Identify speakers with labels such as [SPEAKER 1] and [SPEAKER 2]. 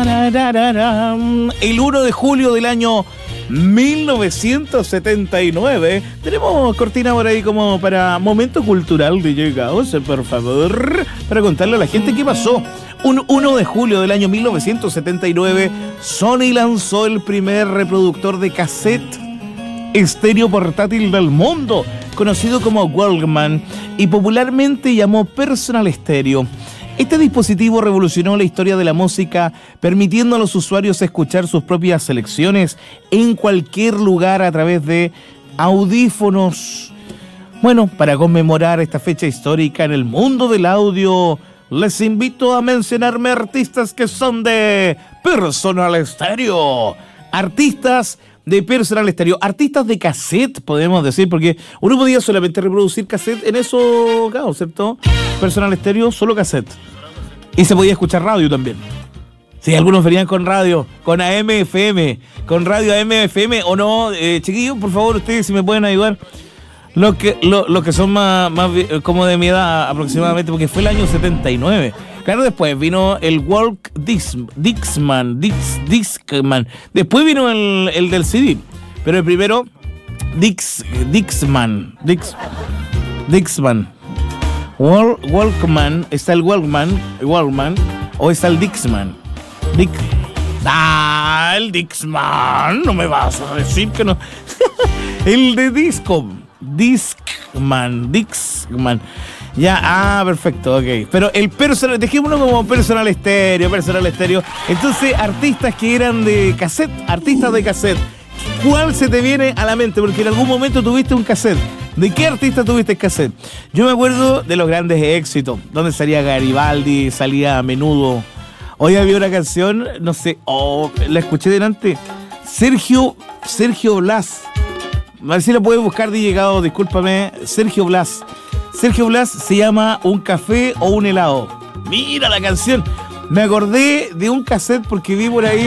[SPEAKER 1] El 1 de julio del año 1979. Tenemos cortina por ahí como para momento cultural de llegados, por favor, para contarle a la gente qué pasó. Un 1 de julio del año 1979, Sony lanzó el primer reproductor de cassette estéreo portátil del mundo, conocido como Walkman, y popularmente llamó Personal Stereo. Este dispositivo revolucionó la historia de la música, permitiendo a los usuarios escuchar sus propias selecciones en cualquier lugar a través de audífonos. Bueno, para conmemorar esta fecha histórica en el mundo del audio, les invito a mencionarme artistas que son de Personal Stereo. Artistas de Personal Stereo, artistas de cassette, podemos decir, porque uno podía solamente reproducir cassette en eso, claro, ¿cierto? Personal Stereo, solo cassette. Y se podía escuchar radio también. Sí, algunos venían con radio, con AM, FM, con radio AM, FM, o no, chiquillos, por favor, ustedes si me pueden ayudar. Los que son más como de mi edad aproximadamente, porque fue el año 79. Claro, después vino el Walk Discman. Después vino el del CD. Pero el primero, Discman. Walkman. Está el Walkman. O está el Discman. El Discman. No me vas a decir que no. El de Discman. Ya, perfecto, ok. Pero el personal, dejémoslo como Personal Stereo. Entonces, artistas que eran de cassette, ¿cuál se te viene a la mente? Porque en algún momento tuviste un cassette. ¿De qué artista tuviste cassette? Yo me acuerdo de los grandes éxitos, donde salía Garibaldi, salía a Menudo. Hoy había una canción, no sé, la escuché delante. Sergio Blas. A ver si la puedes buscar de llegado, discúlpame. Sergio Blas se llama Un café o un helado. Mira la canción. Me acordé de un cassette porque vi por ahí